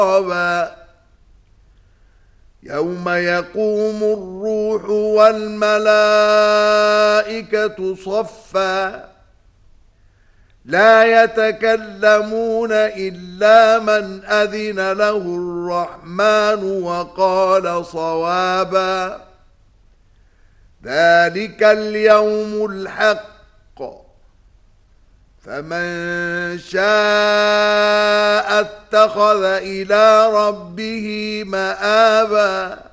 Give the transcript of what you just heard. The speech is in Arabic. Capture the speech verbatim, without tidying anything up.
يوم يقوم الروح والملائكة صفا لا يتكلمون إلا من أذن له الرحمن وقال صوابا ذلك اليوم الحق فمن شاء اتخذ إلى ربه مآبا